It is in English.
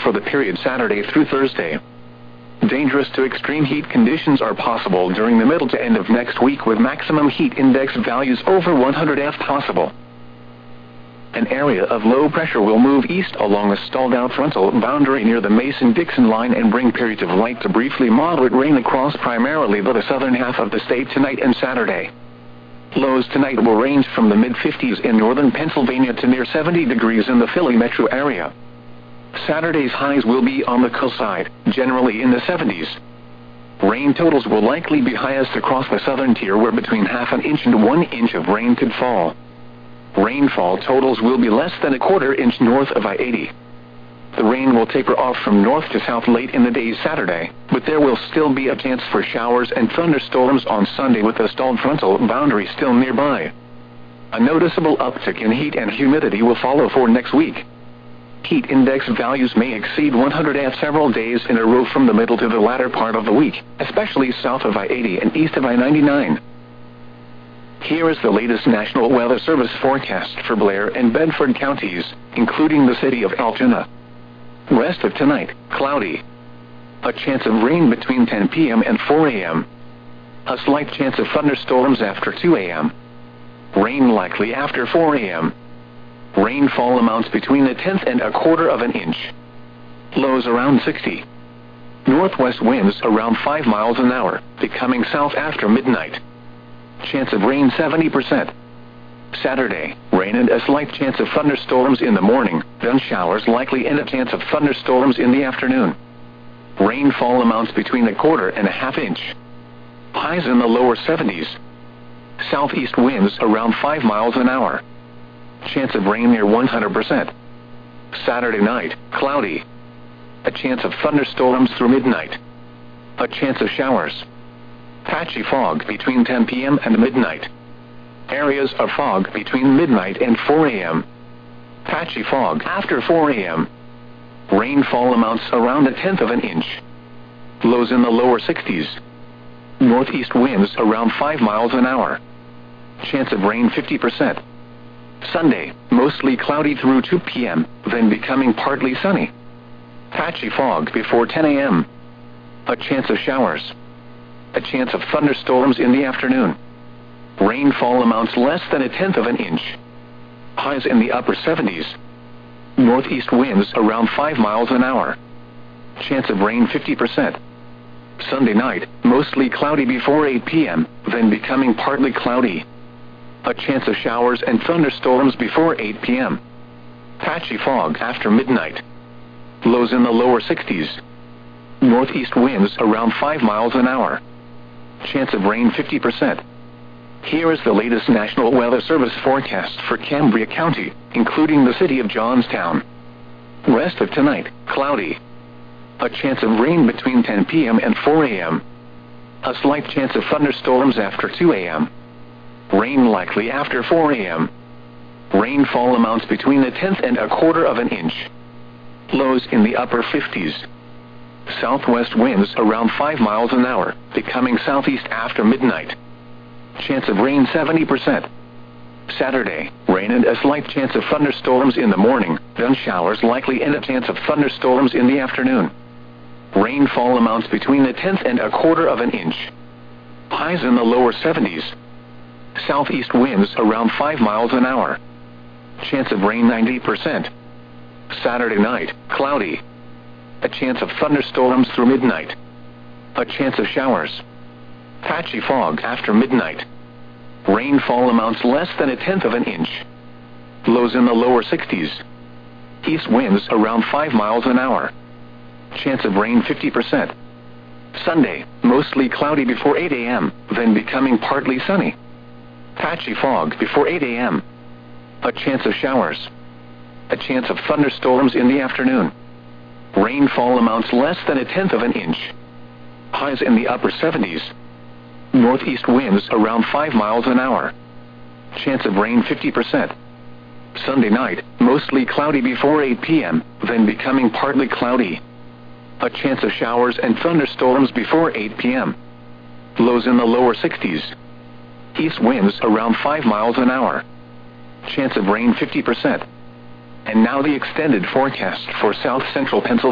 for the period Saturday through Thursday. Dangerous to extreme heat conditions are possible during the middle to end of next week, with maximum heat index values over 100 F possible. An area of low pressure will move east along a stalled-out frontal boundary near the Mason-Dixon line and bring periods of light to briefly moderate rain across primarily the southern half of the state tonight and Saturday. Lows tonight will range from the mid-50s in northern Pennsylvania to near 70 degrees in the Philly metro area. Saturday's highs will be on the cool side, generally in the 70s. Rain totals will likely be highest across the southern tier, where between half an inch and 1 inch of rain could fall. Rainfall totals will be less than a quarter inch north of I-80. The rain will taper off from north to south late in the day Saturday, but there will still be a chance for showers and thunderstorms on Sunday with the stalled frontal boundary still nearby. A noticeable uptick in heat and humidity will follow for next week. Heat index values may exceed 100 F several days in a row from the middle to the latter part of the week, especially south of I-80 and east of I-99. Here is the latest National Weather Service forecast for Blair and Bedford counties, including the city of Altoona. Rest of tonight, cloudy. A chance of rain between 10 p.m. and 4 a.m. A slight chance of thunderstorms after 2 a.m. Rain likely after 4 a.m. Rainfall amounts between 1/10 and 1/4 of an inch. Lows around 60. Northwest winds around 5 miles an hour, becoming south after midnight. Chance of rain 70%. Saturday, rain and a slight chance of thunderstorms in the morning, then showers likely and a chance of thunderstorms in the afternoon. Rainfall amounts between 1/4 and 1/2 inch. Highs in the lower 70s. Southeast winds around 5 miles an hour. Chance of rain near 100%. Saturday night, cloudy. A chance of thunderstorms through midnight. A chance of showers. Patchy fog between 10 p.m. and midnight. Areas of fog between midnight and 4 a.m. Patchy fog after 4 a.m. Rainfall amounts around 1/10 of an inch. Lows in the lower 60s. Northeast winds around 5 miles an hour. Chance of rain 50%. Sunday, mostly cloudy through 2 p.m., then becoming partly sunny. Patchy fog before 10 a.m. A chance of showers. A chance of thunderstorms in the afternoon. Rainfall amounts less than 1/10 of an inch. Highs in the upper 70s. Northeast winds around 5 miles an hour. Chance of rain 50%. Sunday night, mostly cloudy before 8 p.m., then becoming partly cloudy. A chance of showers and thunderstorms before 8 p.m. Patchy fog after midnight. Lows in the lower 60s. Northeast winds around 5 miles an hour. Chance of rain 50%. Here is the latest National Weather Service forecast for Cambria County, including the city of Johnstown. Rest of tonight, cloudy. A chance of rain between 10 p.m. and 4 a.m. A slight chance of thunderstorms after 2 a.m. Rain likely after 4 a.m. Rainfall amounts between 1/10 and 1/4 of an inch. Lows in the upper 50s. Southwest winds around 5 miles an hour, becoming southeast after midnight. Chance of rain 70%. Saturday, rain and a slight chance of thunderstorms in the morning, then showers likely and a chance of thunderstorms in the afternoon. Rainfall amounts between 1/10 and 1/4 of an inch. Highs in the lower 70s. Southeast winds around 5 miles an hour. Chance of rain 90%. Saturday night, cloudy. A chance of thunderstorms through midnight. A chance of showers. Patchy fog after midnight. Rainfall amounts less than 1/10 of an inch. Lows in the lower 60s. East winds around 5 miles an hour. Chance of rain 50%. Sunday, mostly cloudy before 8 a.m., then becoming partly sunny. Patchy fog before 8 a.m. A chance of showers. A chance of thunderstorms in the afternoon. Rainfall amounts less than 1/10 of an inch. Highs in the upper 70s. Northeast winds around 5 miles an hour. Chance of rain 50%. Sunday night, mostly cloudy before 8 p.m., then becoming partly cloudy. A chance of showers and thunderstorms before 8 p.m. Lows in the lower 60s. East winds around 5 miles an hour. Chance of rain 50%. And now the extended forecast for south central Pennsylvania.